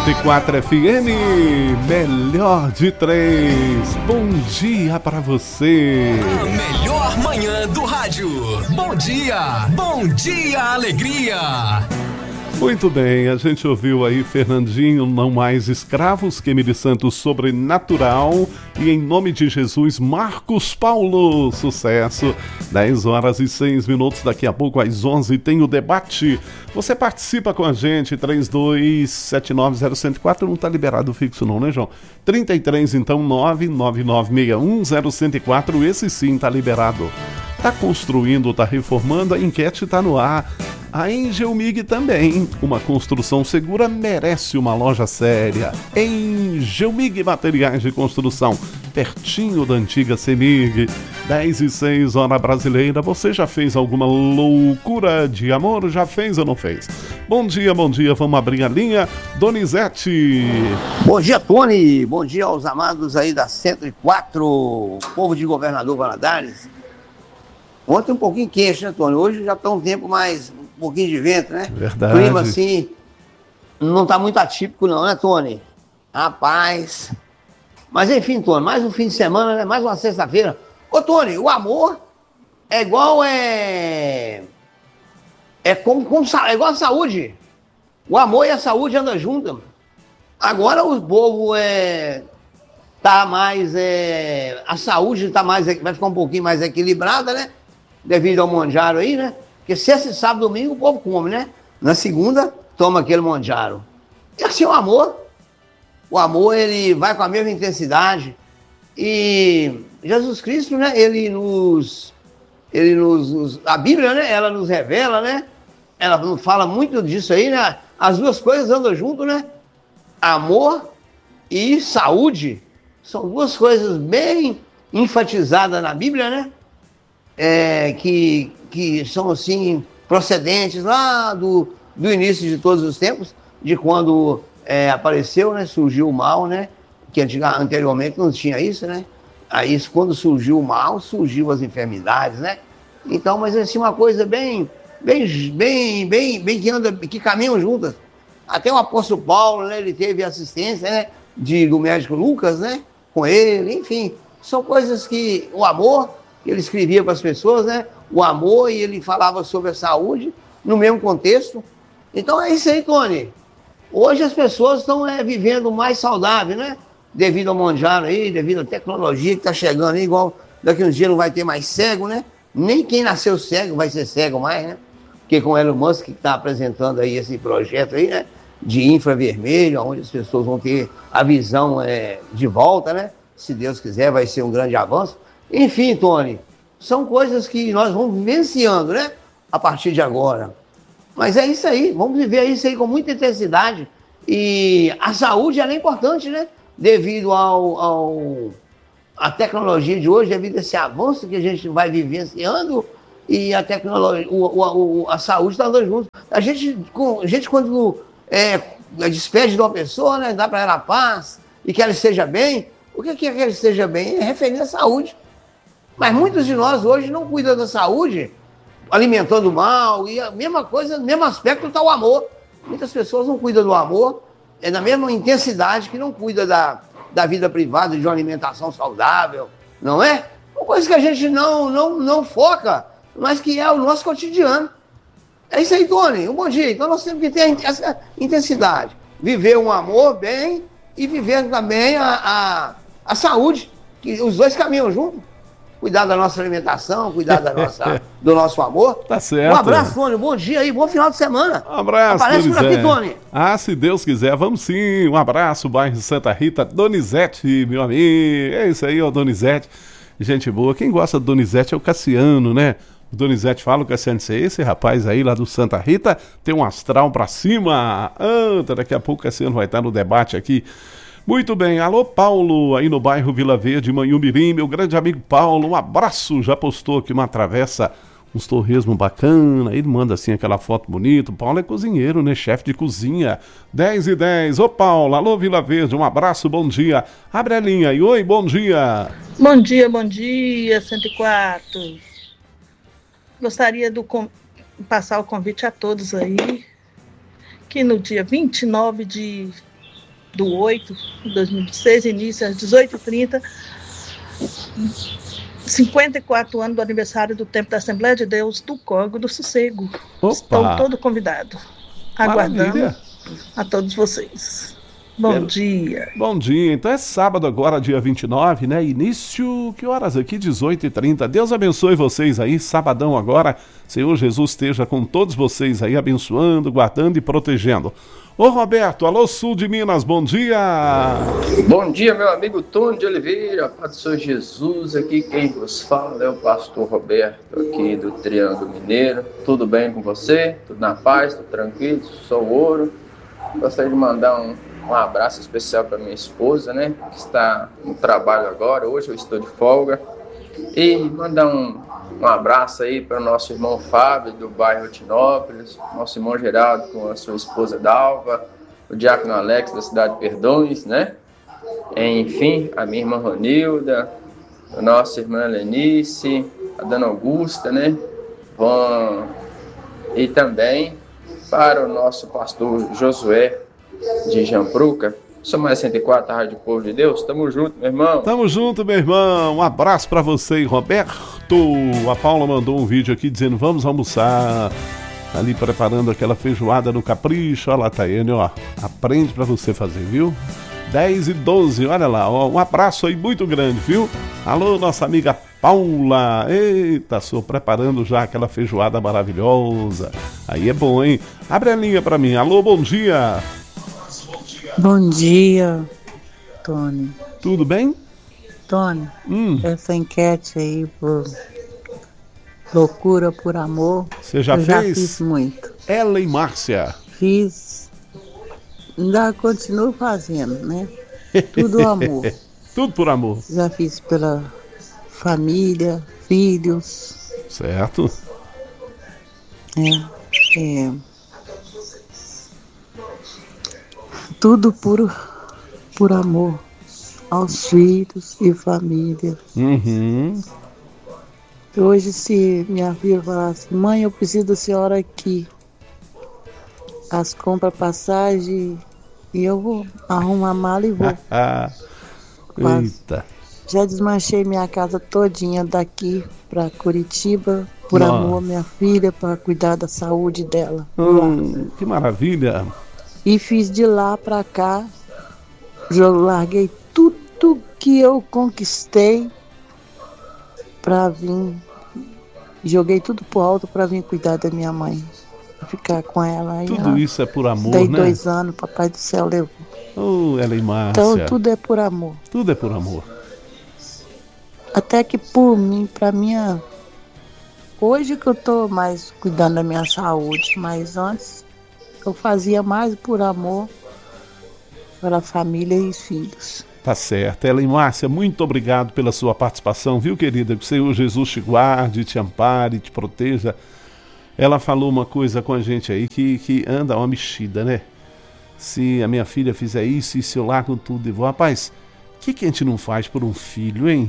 104 FM, melhor de três. Bom dia pra você. A melhor manhã do rádio. Bom dia, alegria. Muito bem, a gente ouviu aí Fernandinho, Não Mais Escravos, Kemi Santos, Sobrenatural, e Em Nome de Jesus, Marcos Paulo, sucesso. 10h06, daqui a pouco às 11 tem o debate. Você participa com a gente, 32790104, não tá liberado fixo não, né, João? 33, então, 999610104, esse sim tá liberado. Tá construindo, tá reformando, a enquete tá no ar. A Engelmig também. Uma construção segura merece uma loja séria. Engelmig Materiais de Construção, pertinho da antiga Semig. 10h06, hora brasileira. Você já fez alguma loucura de amor? Já fez ou não fez? Bom dia, vamos abrir a linha. Donizete. Bom dia, Tony. Bom dia aos amados aí da 104, povo de Governador Valadares. Ontem um pouquinho quente, né, Tony? Hoje já está um tempo mais, um pouquinho de vento, né? Verdade. O clima, assim, não está muito atípico não, né, Tony? Rapaz. Mas enfim, Tony, mais um fim de semana, né? Mais uma sexta-feira. Ô, Tony, o amor é igual é igual a saúde. O amor e a saúde andam juntas. Agora o povo tá mais, a saúde tá mais, vai ficar um pouquinho mais equilibrada, né? Devido ao Mondiaro aí, né? Porque sexta, sábado, domingo o povo come, né? Na segunda, toma aquele Mondiaro. E assim o amor, ele vai com a mesma intensidade. E Jesus Cristo, né? A Bíblia, né? Ela nos revela, né? Ela fala muito disso aí, né? As duas coisas andam junto, né? Amor e saúde são duas coisas bem enfatizadas na Bíblia, né? Que são, assim, procedentes lá do início de todos os tempos, de quando apareceu, né? Surgiu o mal, né? Que anteriormente não tinha isso, né? Aí, quando surgiu o mal, surgiu as enfermidades, né? Então, mas assim, uma coisa bem que caminham juntas. Até o apóstolo Paulo, né? Ele teve assistência, né? Do médico Lucas, né? Com ele, enfim. São coisas que o amor, ele escrevia para as pessoas, né? O amor, e ele falava sobre a saúde no mesmo contexto. Então é isso aí, Tony. Hoje as pessoas estão vivendo mais saudável, né? Devido ao Mondiaro aí, devido à tecnologia que está chegando aí, igual daqui uns dias não vai ter mais cego, né? Nem quem nasceu cego vai ser cego mais, né? Porque com o Elon Musk que está apresentando aí esse projeto aí, né? De infravermelho, onde as pessoas vão ter a visão de volta, né? Se Deus quiser, vai ser um grande avanço. Enfim, Tony, são coisas que nós vamos vivenciando, né? A partir de agora. Mas é isso aí, vamos viver isso aí com muita intensidade. E a saúde, ela é importante, né? Devido à tecnologia de hoje, devido a esse avanço que a gente vai vivenciando, e a tecnologia, a saúde está andando junto. A gente quando despede de uma pessoa, né? Dá para ela paz e que ela esteja bem. O que é que ela esteja bem? É referente à saúde. Mas muitos de nós hoje não cuidam da saúde, alimentando mal, e a mesma coisa, no mesmo aspecto está o amor. Muitas pessoas não cuidam do amor, na mesma intensidade que não cuida da vida privada, de uma alimentação saudável, não é? Uma coisa que a gente não foca, mas que é o nosso cotidiano. É isso aí, Tony. Um bom dia. Então nós temos que ter essa intensidade. Viver um amor bem e viver também a saúde, que os dois caminham juntos. Cuidar da nossa alimentação, cuidar do nosso amor. Tá certo. Um abraço, Tony. Bom dia aí, bom final de semana. Um abraço, aparece por aqui, Tony. Ah, se Deus quiser, vamos sim. Um abraço, bairro Santa Rita. Donizete, meu amigo. É isso aí, ó, Donizete. Gente boa. Quem gosta do Donizete é o Cassiano, né? O Donizete fala, o Cassiano, esse rapaz aí lá do Santa Rita tem um astral pra cima. Daqui a pouco o Cassiano vai estar no debate aqui. Muito bem, alô Paulo, aí no bairro Vila Verde, Manhumirim, meu grande amigo Paulo, um abraço, já postou aqui uma travessa, uns torresmo bacana, ele manda assim aquela foto bonita. O Paulo é cozinheiro, né, chefe de cozinha. 10h10, ô Paulo, alô Vila Verde, um abraço, bom dia. Abre a linha aí, oi, bom dia. Bom dia, 104. Gostaria de passar o convite a todos aí, que no dia 29 de do 8 de 2016, início às 18h30, 54 anos do aniversário do Templo da Assembleia de Deus do Córrego do Sossego. Opa. Estou todo convidado, aguardando Maravilha. a todos vocês. Bom dia. Bom dia, então é sábado agora, dia 29, né? Início, que horas aqui? 18h30. Deus abençoe vocês aí, sabadão agora. Senhor Jesus esteja com todos vocês aí, abençoando, guardando e protegendo. Ô Roberto, alô Sul de Minas, bom dia! Bom dia, meu amigo Tony de Oliveira, Paz do Senhor Jesus, aqui quem vos fala é o pastor Roberto, aqui do Triângulo Mineiro. Tudo bem com você? Tudo na paz? Tudo tranquilo? Sou ouro. Gostaria de mandar um abraço especial para minha esposa, né, que está no trabalho agora. Hoje eu estou de folga. E mandar um abraço aí para o nosso irmão Fábio, do bairro Otinópolis, nosso irmão Geraldo com a sua esposa Dalva, o diácono Alex da cidade de Perdões, né? Enfim, a minha irmã Ronilda, a nossa irmã Lenice, a dona Augusta, né? E também para o nosso pastor Josué de Jampruca. Sou mais 104, a Rádio Povo de Deus. Tamo junto, meu irmão. Tamo junto, meu irmão. Um abraço pra você, Roberto. A Paula mandou um vídeo aqui dizendo: vamos almoçar. Ali preparando aquela feijoada no capricho. Olha lá, Taiane, ó. Aprende pra você fazer, viu? 10h12, olha lá, ó. Um abraço aí muito grande, viu? Alô, nossa amiga Paula. Eita, sou preparando já aquela feijoada maravilhosa. Aí é bom, hein? Abre a linha pra mim. Alô, bom dia. Bom dia, Tony. Tudo bem? Tony, essa enquete aí por loucura por amor, você já fez? Já fiz muito. Ellen Márcia. Fiz, ainda continuo fazendo, né? Tudo amor. Tudo por amor. Já fiz pela família, filhos. Certo. Tudo por amor aos filhos e família. Uhum. Hoje, se minha filha falar assim: mãe, eu preciso da senhora aqui, as compras, passagem, e eu vou arrumar a mala e vou. Eita. Já desmanchei minha casa todinha daqui para Curitiba, por amor à minha filha, para cuidar da saúde dela. Que maravilha. E fiz de lá para cá, já larguei tudo que eu conquistei para vir, joguei tudo pro alto para vir cuidar da minha mãe, ficar com ela. Aí, tudo isso é por amor, dei né? 2 anos, papai do céu levou. Ellen Márcia. Então tudo é por amor. Tudo é por amor. Até que por mim, para minha... Hoje que eu tô mais cuidando da minha saúde, mas antes eu fazia mais por amor pela família e filhos. Tá certo. Ellen Márcia, muito obrigado pela sua participação, viu, querida? Que o Senhor Jesus te guarde, te ampare, te proteja. Ela falou uma coisa com a gente aí que anda uma mexida, né? Se a minha filha fizer isso, e se eu largo tudo e vou... Rapaz, o que a gente não faz por um filho, hein?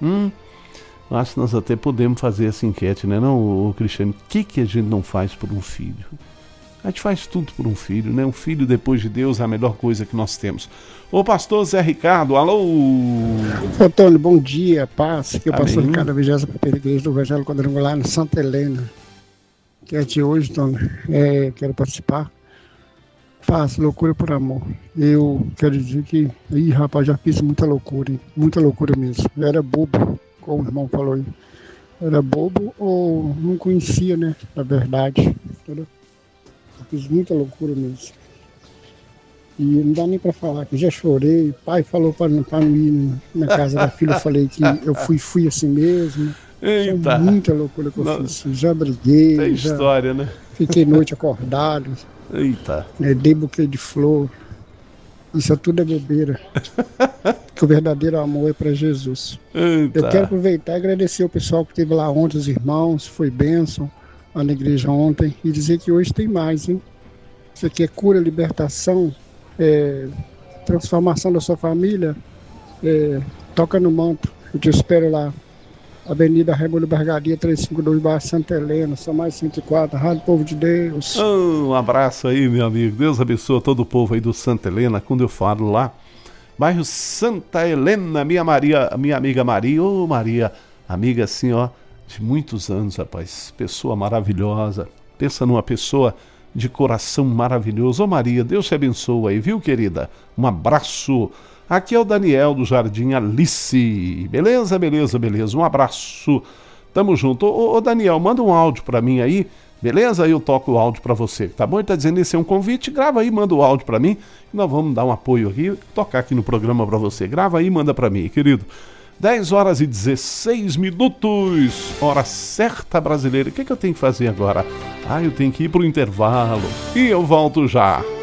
Acho que nós até podemos fazer essa enquete, né, não, Cristiano? O que a gente não faz por um filho? A gente faz tudo por um filho, né? Um filho depois de Deus é a melhor coisa que nós temos. Ô pastor Zé Ricardo, alô! Antônio, bom dia, paz. Aqui é o pastor Amém. Ricardo, 21ª Igreja do Evangelho Quadrangular, no Santa Helena. Que é de hoje, Antônio, quero participar. Faço loucura por amor. Eu quero dizer que, rapaz, já fiz muita loucura, hein? Muita loucura mesmo. Eu era bobo, como o irmão falou aí. Era bobo ou não conhecia, né, a verdade, entendeu? Eu fiz muita loucura mesmo. E não dá nem pra falar, que já chorei. Pai falou pra não ir na casa da filha, eu falei que eu fui assim mesmo. Eita! Foi muita loucura que eu fiz. Já briguei, Tem já história, né? fiquei noite acordado, Eita! dei buquê de flor. Isso tudo é bobeira. Que o verdadeiro amor é pra Jesus. Eita! Eu quero aproveitar e agradecer o pessoal que esteve lá ontem, os irmãos, foi bênção lá na igreja ontem, e dizer que hoje tem mais, hein? Isso aqui é cura, libertação, transformação da sua família, toca no manto. Eu te espero lá Avenida Raimundo Bergaria, 352, bairro Santa Helena, são mais 104, Rádio Povo de Deus. Um abraço aí, meu amigo. Deus abençoe todo o povo aí do Santa Helena. Quando eu falo lá, bairro Santa Helena, minha amiga Maria. Ô, Maria, amiga assim, ó, de muitos anos, rapaz. Pessoa maravilhosa. Pensa numa pessoa de coração maravilhoso. Ô, Maria, Deus te abençoe aí, viu, querida? Um abraço. Aqui é o Daniel do Jardim Alice. Beleza? Um abraço. Tamo junto. Ô Daniel, manda um áudio pra mim aí. Beleza? Aí eu toco o áudio pra você. Tá bom? Ele tá dizendo esse é um convite. Grava aí, manda o áudio pra mim. E nós vamos dar um apoio aqui, tocar aqui no programa pra você. Grava aí e manda pra mim, querido. 10 horas e 16 minutos. Hora certa brasileira. O que eu tenho que fazer agora? Eu tenho que ir pro intervalo. E eu volto já.